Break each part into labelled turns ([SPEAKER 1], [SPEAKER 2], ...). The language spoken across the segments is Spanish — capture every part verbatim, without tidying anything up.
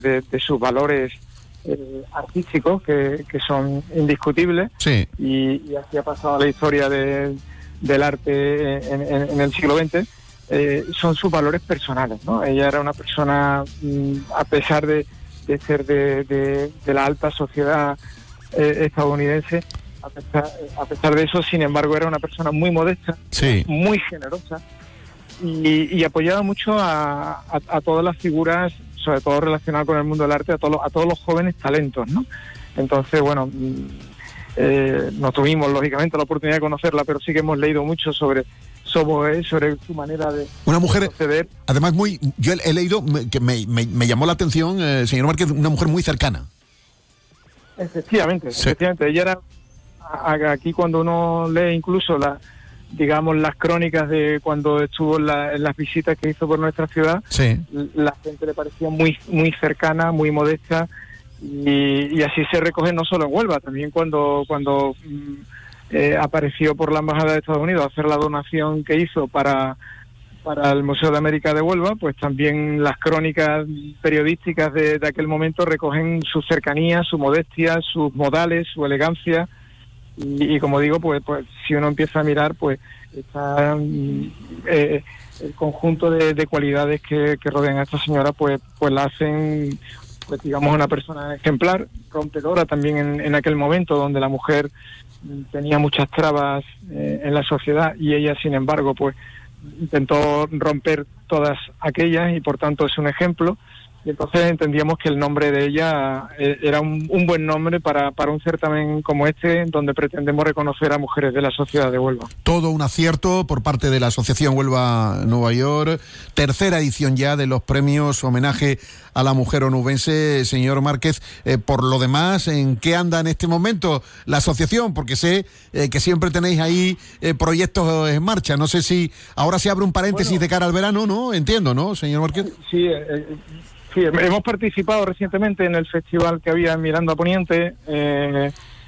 [SPEAKER 1] de, de sus valores eh, artísticos, que, que son indiscutibles,
[SPEAKER 2] sí.
[SPEAKER 1] y, y así ha pasado a la historia de, del arte en, en, en el siglo veinte, eh, son sus valores personales, ¿no? Ella era una persona, mm, a pesar de, de ser de, de, de la alta sociedad eh, estadounidense, a pesar, a pesar de eso, sin embargo, era una persona muy modesta,
[SPEAKER 2] sí.
[SPEAKER 1] muy generosa, y, y apoyaba mucho a, a, a todas las figuras, sobre todo relacionadas con el mundo del arte, a todos, a todos los jóvenes talentos, ¿no? Entonces, bueno, eh, no tuvimos, lógicamente, la oportunidad de conocerla, pero sí que hemos leído mucho sobre, sobre, sobre su manera de...
[SPEAKER 2] Una mujer,
[SPEAKER 1] de proceder.
[SPEAKER 2] Además, muy... Yo he, he leído que me, me, me llamó la atención, eh, señor Márquez, una mujer muy cercana.
[SPEAKER 1] Efectivamente,
[SPEAKER 2] Sí.
[SPEAKER 1] efectivamente. Ella era... Aquí cuando uno lee incluso la... digamos, las crónicas de cuando estuvo en, la, en las visitas que hizo por nuestra ciudad,
[SPEAKER 2] sí.
[SPEAKER 1] la gente le parecía muy muy cercana, muy modesta, y, y así se recoge no solo en Huelva, también cuando cuando mm, eh, apareció por la Embajada de Estados Unidos a hacer la donación que hizo para, para el Museo de América de Huelva, pues también las crónicas periodísticas de, de aquel momento recogen su cercanía, su modestia, sus modales, su elegancia. Y, y como digo, pues, pues si uno empieza a mirar, pues está eh, el conjunto de, de cualidades que, que rodean a esta señora, pues pues la hacen, pues digamos, una persona ejemplar, rompedora también en, en aquel momento donde la mujer tenía muchas trabas eh, en la sociedad, y ella, sin embargo, pues intentó romper todas aquellas, y por tanto es un ejemplo. Y entonces entendíamos que el nombre de ella eh, era un, un buen nombre para, para un certamen como este, donde pretendemos reconocer a mujeres de la sociedad de Huelva.
[SPEAKER 2] Todo un acierto por parte de la Asociación Huelva Nueva York, tercera edición ya de los premios homenaje a la mujer onubense. Señor Márquez, eh, por lo demás, ¿en qué anda en este momento la asociación? Porque sé eh, que siempre tenéis ahí eh, proyectos en marcha. No sé si ahora se abre un paréntesis bueno, de cara al verano, ¿no? Entiendo, ¿no, señor Márquez?
[SPEAKER 1] Sí, eh, sí, hemos participado recientemente en el festival que había en Miranda Poniente, eh,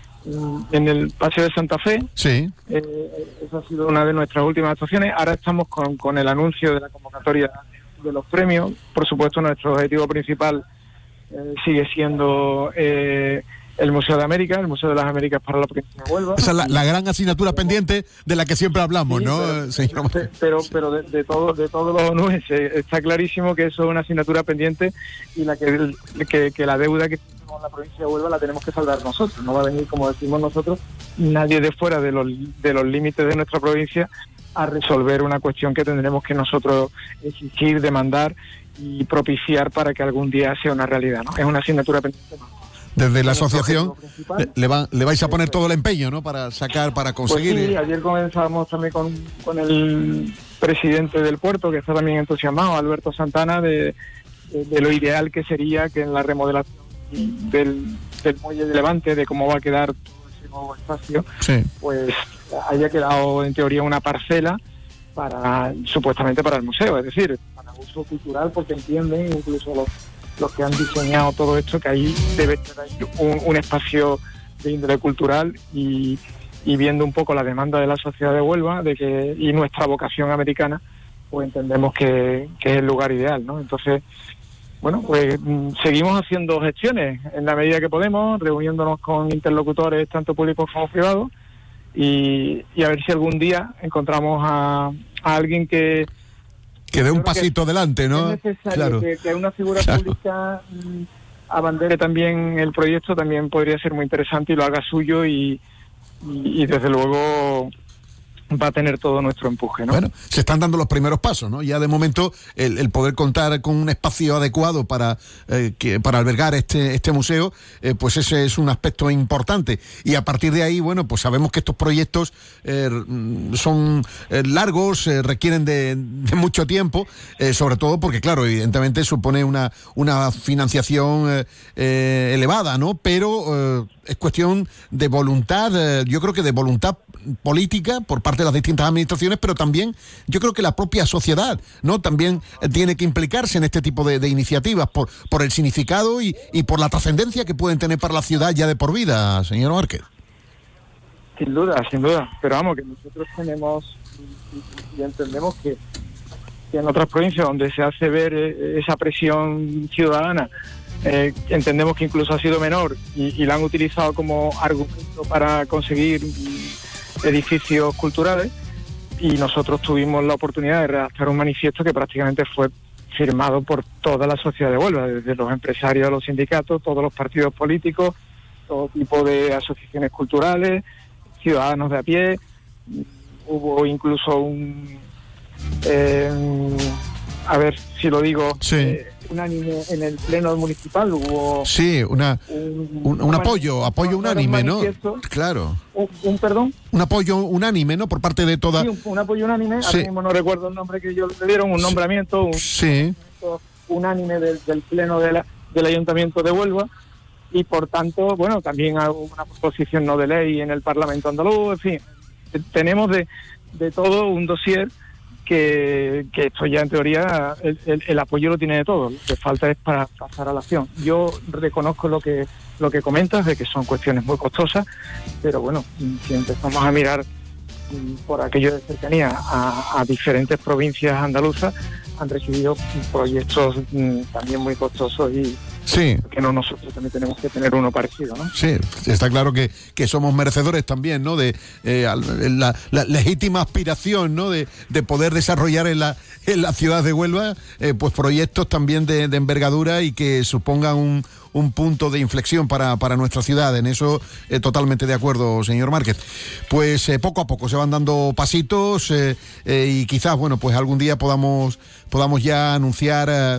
[SPEAKER 1] en el Paseo de Santa Fe.
[SPEAKER 2] Sí.
[SPEAKER 1] Eh, esa ha sido una de nuestras últimas actuaciones. Ahora estamos con, con el anuncio de la convocatoria de los premios. Por supuesto, nuestro objetivo principal eh, sigue siendo eh, el Museo de América, el Museo de las Américas para la provincia de Huelva.
[SPEAKER 2] Esa es la, la gran asignatura pendiente de la que siempre hablamos, sí, ¿no,
[SPEAKER 1] pero,
[SPEAKER 2] señor?
[SPEAKER 1] Pero, pero de, de todo, de todos los onubenses está clarísimo que eso es una asignatura pendiente, y la que, que, que la deuda que tenemos en la provincia de Huelva la tenemos que saldar nosotros. No va a venir, como decimos nosotros, nadie de fuera de los, de los límites de nuestra provincia a resolver una cuestión que tendremos que nosotros exigir, demandar y propiciar para que algún día sea una realidad, ¿no? Es una asignatura pendiente.
[SPEAKER 2] Desde la asociación le, va, le vais a poner todo el empeño, ¿no? Para sacar, para conseguir.
[SPEAKER 1] Pues sí, ayer comenzamos también con, con el presidente del puerto, que está también entusiasmado, Alberto Santana, de, de, de lo ideal que sería que en la remodelación del, del muelle de Levante, de cómo va a quedar todo ese nuevo espacio,
[SPEAKER 2] sí,
[SPEAKER 1] pues haya quedado en teoría una parcela para, supuestamente para el museo, es decir, para uso cultural, porque entienden incluso los los que han diseñado todo esto, que ahí debe estar un, un espacio de índole cultural, y, y viendo un poco la demanda de la sociedad de Huelva de que y nuestra vocación americana, pues entendemos que, que es el lugar ideal, ¿no? Entonces, bueno, pues seguimos haciendo gestiones en la medida que podemos, reuniéndonos con interlocutores tanto públicos como privados, y, y a ver si algún día encontramos a, a alguien que
[SPEAKER 2] que dé un pasito que adelante, ¿no?
[SPEAKER 1] Es necesario, claro, que, que una figura claro. pública mmm, abandere también el proyecto, también podría ser muy interesante, y lo haga suyo, y, y, y desde luego va a tener todo nuestro empuje, ¿no?
[SPEAKER 2] Bueno, se están dando los primeros pasos, ¿no? Ya de momento el, el poder contar con un espacio adecuado para eh, que, para albergar este este museo, eh, pues ese es un aspecto importante, y a partir de ahí, bueno, pues sabemos que estos proyectos eh, son eh, largos, eh, requieren de, de mucho tiempo, eh, sobre todo porque, claro, evidentemente supone una una financiación eh, eh, elevada, ¿no? Pero eh, es cuestión de voluntad, eh, yo creo que de voluntad política por parte de las distintas administraciones, pero también yo creo que la propia sociedad, ¿no? También eh, tiene que implicarse en este tipo de, de iniciativas por, por el significado y, y por la trascendencia que pueden tener para la ciudad ya de por vida, señor Márquez.
[SPEAKER 1] Sin duda, sin duda, pero vamos, que nosotros tenemos y, y entendemos que, que en otras provincias donde se hace ver eh, esa presión ciudadana eh, entendemos que incluso ha sido menor y, y la han utilizado como argumento para conseguir edificios culturales, y nosotros tuvimos la oportunidad de redactar un manifiesto que prácticamente fue firmado por toda la sociedad de Huelva, desde los empresarios a los sindicatos, todos los partidos políticos, todo tipo de asociaciones culturales, ciudadanos de a pie. Hubo incluso un, eh, a ver si lo digo,
[SPEAKER 2] sí.
[SPEAKER 1] eh, unánime en el pleno municipal. Hubo
[SPEAKER 2] sí, una,
[SPEAKER 1] un,
[SPEAKER 2] un, un apoyo, apoyo unánime, ¿no? Claro.
[SPEAKER 1] Un, un perdón.
[SPEAKER 2] Un apoyo unánime, ¿no? Por parte de toda.
[SPEAKER 1] Sí, un, un apoyo unánime.
[SPEAKER 2] Sí.
[SPEAKER 1] Ahora mismo no recuerdo el nombre que ellos le dieron, un nombramiento, un
[SPEAKER 2] sí.
[SPEAKER 1] unánime del, del pleno de la, del Ayuntamiento de Huelva. Y por tanto, bueno, también hubo una proposición no de ley en el Parlamento andaluz. En fin, tenemos de, de todo un dossier que, que esto ya en teoría el, el, el apoyo lo tiene de todo. Lo que falta es para pasar a la acción. Yo reconozco lo que lo que comentas, de que son cuestiones muy costosas, pero bueno, si empezamos a mirar por aquello de cercanía a, a diferentes provincias andaluzas, han recibido proyectos también muy costosos y
[SPEAKER 2] sí.
[SPEAKER 1] que no, nosotros también tenemos que tener uno parecido, ¿no?
[SPEAKER 2] Sí, está claro que, que somos merecedores también, ¿no? De eh, la, la legítima aspiración, ¿no? De, de poder desarrollar en la en la ciudad de Huelva, eh, pues proyectos también de, de envergadura y que supongan un un punto de inflexión para, para nuestra ciudad. En eso eh, totalmente de acuerdo, señor Márquez. Pues eh, poco a poco se van dando pasitos eh, eh, y quizás, bueno, pues algún día podamos podamos ya anunciar eh,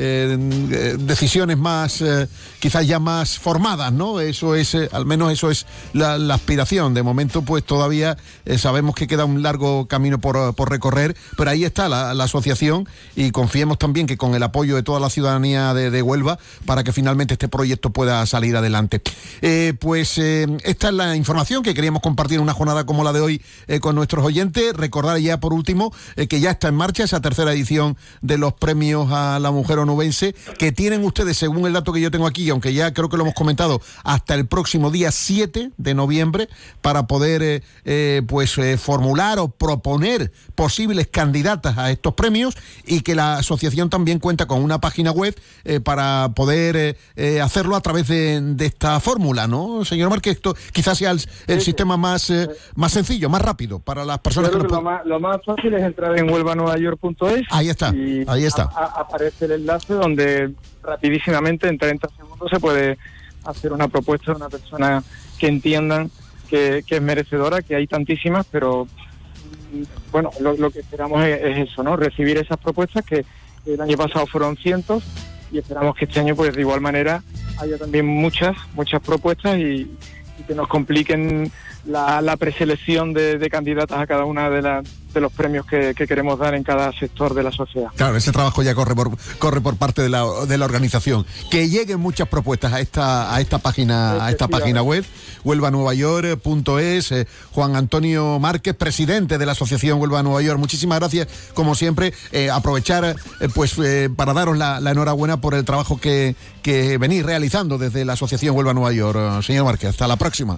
[SPEAKER 2] eh, decisiones más, eh, quizás ya más formadas, ¿no? Eso es, eh, al menos eso es la, la aspiración. De momento, pues todavía eh, sabemos que queda un largo camino por, por recorrer, pero ahí está la, la asociación y confiemos también que con el apoyo de toda la ciudadanía de, de Huelva para que finalmente este proyecto pueda salir adelante. Eh, pues eh, esta es la información que queríamos compartir en una jornada como la de hoy eh, con nuestros oyentes. Recordar ya por último eh, que ya está en marcha esa tercera edición de los premios a la mujer onubense, que tienen ustedes, según el dato que yo tengo aquí, aunque ya creo que lo hemos comentado, hasta el próximo día siete de noviembre para poder eh, eh, pues eh, formular o proponer posibles candidatas a estos premios, y que la asociación también cuenta con una página web eh, para poder eh, eh, hacerlo a través de, de esta fórmula, ¿no, señor Márquez? Esto quizás sea el, el sí, sistema más, eh, más sencillo, más rápido para las personas que,
[SPEAKER 1] que
[SPEAKER 2] no
[SPEAKER 1] lo, más, lo más fácil es entrar en huelva nueva york punto es.
[SPEAKER 2] Ahí está, ahí está.
[SPEAKER 1] A, a, aparece el enlace donde rapidísimamente, en treinta segundos, se puede hacer una propuesta de una persona que entiendan que, que es merecedora, que hay tantísimas, pero bueno, lo, lo que esperamos es, es eso, ¿no? Recibir esas propuestas, que el año pasado fueron cientos, y esperamos que este año, pues de igual manera, haya también muchas, muchas propuestas y, y que nos compliquen la, la preselección de, de candidatas a cada una de, la, de los premios que, que queremos dar en cada sector de la sociedad.
[SPEAKER 2] Claro, ese trabajo ya corre por corre por parte de la, de la organización. Que lleguen muchas propuestas a esta a esta página a esta página web, huelva nueva york punto es. Eh, Juan Antonio Márquez, presidente de la Asociación Huelva Nueva York, muchísimas gracias, como siempre. Eh, aprovechar eh, pues eh, para daros la, la enhorabuena por el trabajo que, que venís realizando desde la Asociación Huelva Nueva York. Señor Márquez, hasta la próxima.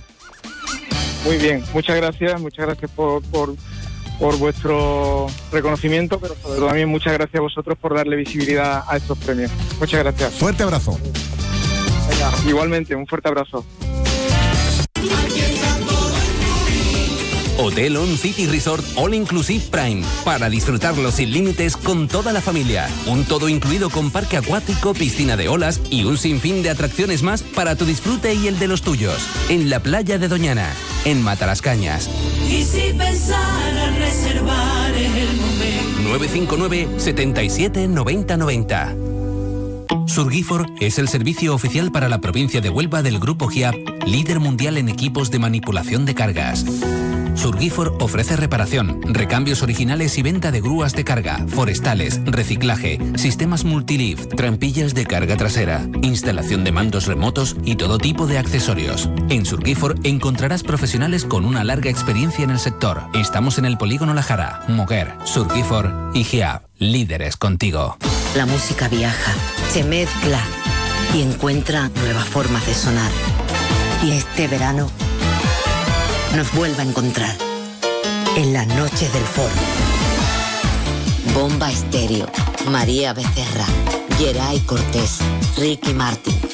[SPEAKER 1] Muy bien, muchas gracias, muchas gracias por, por, por vuestro reconocimiento, pero sobre todo también muchas gracias a vosotros por darle visibilidad a estos premios. Muchas gracias.
[SPEAKER 2] Fuerte abrazo.
[SPEAKER 1] Venga, igualmente, un fuerte abrazo.
[SPEAKER 3] Hotel On City Resort All Inclusive Prime, para disfrutarlo sin límites con toda la familia. Un todo incluido con parque acuático, piscina de olas y un sinfín de atracciones más para tu disfrute y el de los tuyos. En la playa de Doñana, en Matalascañas.
[SPEAKER 4] Y si pensara reservar en el momento.
[SPEAKER 3] nueve cinco nueve, setenta y siete, noventa noventa. Surgifor es el servicio oficial para la provincia de Huelva del Grupo G I A P, líder mundial en equipos de manipulación de cargas. Surgifor ofrece reparación, recambios originales y venta de grúas de carga, forestales, reciclaje, sistemas multilift, trampillas de carga trasera, instalación de mandos remotos y todo tipo de accesorios. En Surgifor encontrarás profesionales con una larga experiencia en el sector. Estamos en el Polígono La Jara, Moguer, Surgifor y G I A P, líderes contigo.
[SPEAKER 5] La música viaja, se mezcla y encuentra nuevas formas de sonar. Y este verano nos vuelve a encontrar en las noches del Foro. Bomba Estéreo, María Becerra, Geray Cortés, Ricky Martin,